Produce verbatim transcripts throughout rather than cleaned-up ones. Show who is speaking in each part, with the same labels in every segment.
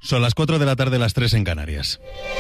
Speaker 1: Son las cuatro de la tarde, las tres en Canarias.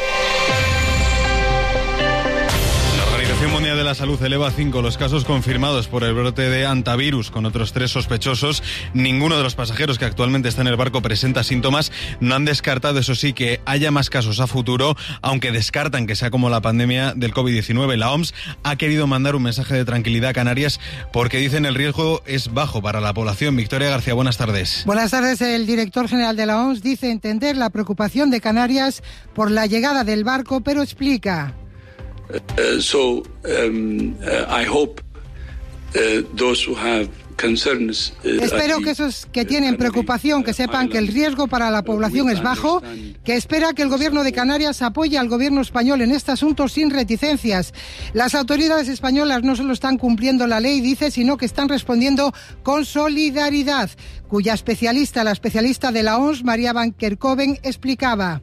Speaker 1: La Organización Mundial de la Salud eleva a cinco los casos confirmados por el brote de hantavirus, con otros tres sospechosos. Ninguno de los pasajeros que actualmente está en el barco presenta síntomas. No han descartado, eso sí, que haya más casos a futuro, aunque descartan que sea como la pandemia del covid diecinueve. La O M S ha querido mandar un mensaje de tranquilidad a Canarias porque dicen el riesgo es bajo para la población. Victoria García, buenas tardes.
Speaker 2: Buenas tardes. El director general de la O M S dice entender la preocupación de Canarias por la llegada del barco, pero explica.
Speaker 3: Uh, so um, uh, I hope uh, those who have concerns, uh,
Speaker 2: Espero que esos que tienen preocupación que sepan que el riesgo para la población es bajo, que espera que el gobierno de Canarias apoye al gobierno español en este asunto sin reticencias. Las autoridades españolas no solo están cumpliendo la ley, dice, sino que están respondiendo con solidaridad, cuya especialista, la especialista de la O M S, María Van Kerkhove, explicaba.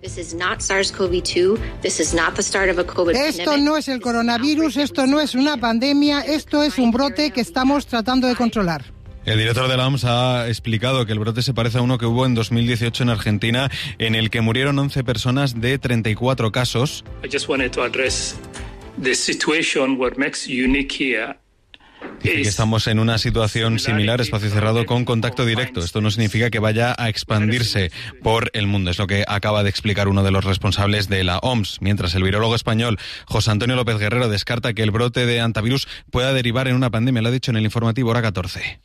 Speaker 2: Esto no es el coronavirus, esto no es una pandemia, esto es un brote que estamos tratando de controlar.
Speaker 1: El director de la O M S ha explicado que el brote se parece a uno que hubo en dos mil dieciocho en Argentina, en el que murieron once personas de treinta y cuatro casos.
Speaker 4: I just wanted to address the situation what makes unique here.
Speaker 1: Dice que estamos en una situación similar, espacio cerrado con contacto directo. Esto no significa que vaya a expandirse por el mundo, es lo que acaba de explicar uno de los responsables de la O M S. Mientras el virólogo español José Antonio López Guerrero descarta que el brote de hantavirus pueda derivar en una pandemia. Lo ha dicho en el informativo Hora catorce.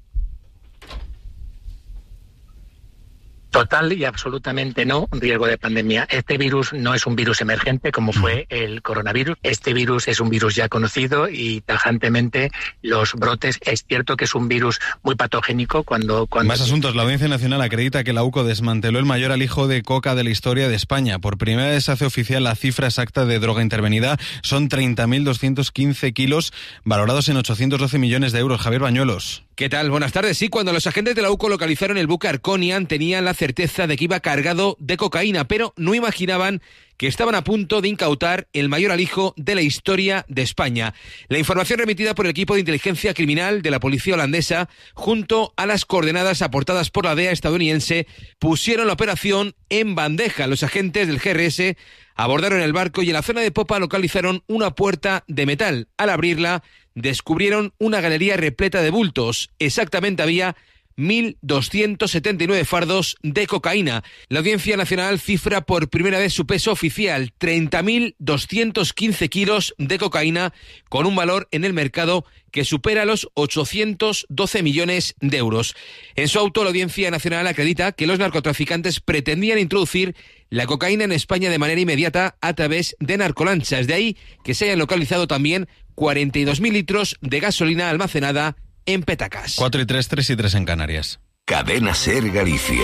Speaker 5: Total y absolutamente no riesgo de pandemia. Este virus no es un virus emergente como fue el coronavirus. Este virus es un virus ya conocido y tajantemente los brotes, es cierto que es un virus muy patogénico cuando... cuando...
Speaker 1: Más asuntos. La Audiencia Nacional acredita que la U C O desmanteló el mayor alijo de coca de la historia de España. Por primera vez se hace oficial la cifra exacta de droga intervenida. Son treinta mil doscientos quince kilos, valorados en ochocientos doce millones de euros. Javier Bañuelos.
Speaker 6: ¿Qué tal? Buenas tardes. Sí, cuando los agentes de la U C O localizaron el buque Arconian tenían la certeza de que iba cargado de cocaína, pero no imaginaban que estaban a punto de incautar el mayor alijo de la historia de España. La información remitida por el equipo de inteligencia criminal de la policía holandesa, junto a las coordenadas aportadas por la D E A estadounidense, pusieron la operación en bandeja. Los agentes del G R S abordaron el barco y en la zona de popa localizaron una puerta de metal. Al abrirla, descubrieron una galería repleta de bultos. Exactamente había mil doscientos setenta y nueve fardos de cocaína. La Audiencia Nacional cifra por primera vez su peso oficial, treinta mil doscientos quince kilos de cocaína, con un valor en el mercado que supera los ochocientos doce millones de euros. En su auto, la Audiencia Nacional acredita que los narcotraficantes pretendían introducir la cocaína en España de manera inmediata a través de narcolanchas. De ahí que se hayan localizado también cuarenta y dos mil litros de gasolina almacenada en petacas.
Speaker 1: cuatro y tres, tres y tres en Canarias.
Speaker 7: Cadena SER Galicia.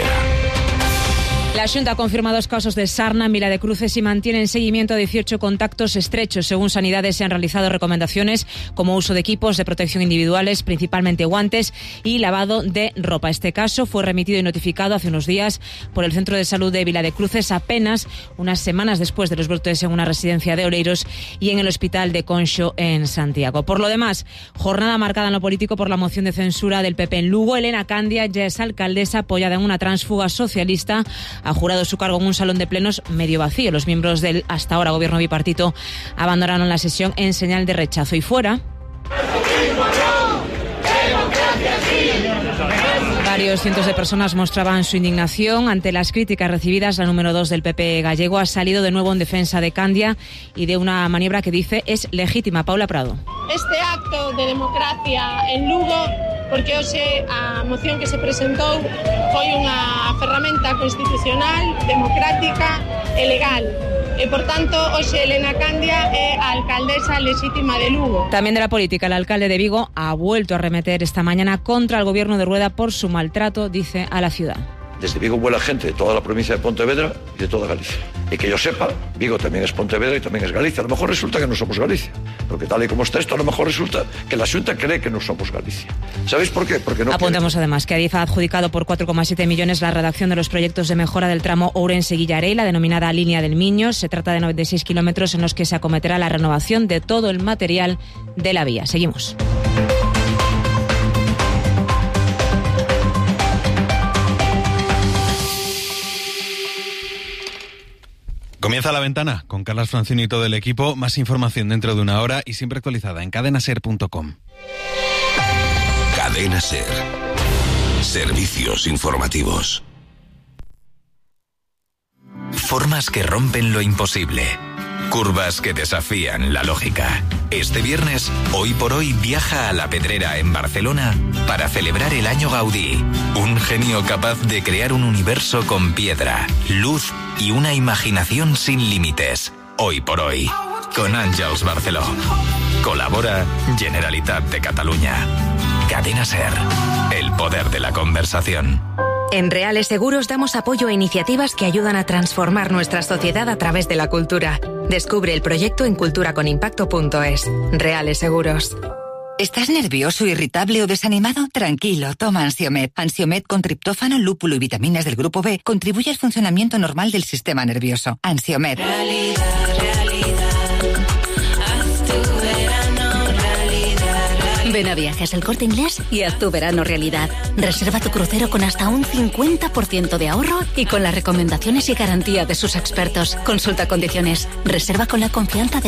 Speaker 8: La Xunta ha confirmado dos casos de sarna en Vila de Cruces y mantiene en seguimiento a dieciocho contactos estrechos. Según Sanidades, se han realizado recomendaciones como uso de equipos de protección individuales, principalmente guantes, y lavado de ropa. Este caso fue remitido y notificado hace unos días por el Centro de Salud de Vila de Cruces, apenas unas semanas después de los brotes en una residencia de Oleiros y en el Hospital de Conxo en Santiago. Por lo demás, jornada marcada en lo político por la moción de censura del P P en Lugo. Elena Candia ya es alcaldesa, apoyada en una tránsfuga socialista. Ha jurado su cargo en un salón de plenos medio vacío. Los miembros del hasta ahora gobierno bipartito abandonaron la sesión en señal de rechazo. Y fuera, varios cientos de personas mostraban su indignación ante las críticas recibidas. La número dos del P P gallego ha salido de nuevo en defensa de Candia y de una maniobra que dice es legítima. Paula Prado.
Speaker 9: Este acto de democracia en Lugo, porque hoxe a moción que se presentou foi unha ferramenta constitucional, democrática e legal. E, por tanto, hoxe Elena Candia é a alcaldesa legítima de Lugo.
Speaker 8: También de la política, el alcalde de Vigo ha vuelto a arremeter esta mañana contra el gobierno de Rueda por su maltrato, dice, a la ciudad.
Speaker 10: Desde Vigo vuela gente de toda la provincia de Pontevedra y de toda Galicia. Y que yo sepa, Vigo también es Pontevedra y también es Galicia. A lo mejor resulta que no somos Galicia. Porque tal y como está esto, a lo mejor resulta que la Xunta cree que no somos Galicia. ¿Sabéis por qué? Porque no
Speaker 8: Apuntamos
Speaker 10: quiere...
Speaker 8: además que Adif ha adjudicado por cuatro coma siete millones la redacción de los proyectos de mejora del tramo Ourense-Guillarei, la denominada Línea del Miño. Se trata de noventa y seis kilómetros en los que se acometerá la renovación de todo el material de la vía. Seguimos.
Speaker 1: Comienza La Ventana con Carlas Francini y todo el equipo. Más información dentro de una hora y siempre actualizada en cadena ser punto com.
Speaker 7: Cadena Ser. Servicios informativos.
Speaker 11: Formas que rompen lo imposible. Curvas que desafían la lógica. Este viernes, Hoy por Hoy viaja a La Pedrera en Barcelona para celebrar el Año Gaudí. Un genio capaz de crear un universo con piedra, luz y una imaginación sin límites. Hoy por Hoy, con Àngels Barceló. Colabora Generalitat de Catalunya. Cadena Ser. El poder de la conversación.
Speaker 12: En Reales Seguros damos apoyo a iniciativas que ayudan a transformar nuestra sociedad a través de la cultura. Descubre el proyecto en culturaconimpacto punto es. Reales Seguros.
Speaker 13: ¿Estás nervioso, irritable o desanimado? Tranquilo, toma Ansiomed. Ansiomed con triptófano, lúpulo y vitaminas del grupo B contribuye al funcionamiento normal del sistema nervioso. Ansiomed.
Speaker 14: Realidad, realidad. Haz tu verano realidad, realidad. Ven a Viajes El Corte Inglés y haz tu verano realidad. Reserva tu crucero con hasta un cincuenta por ciento de ahorro y con las recomendaciones y garantía de sus expertos. Consulta condiciones. Reserva con la confianza de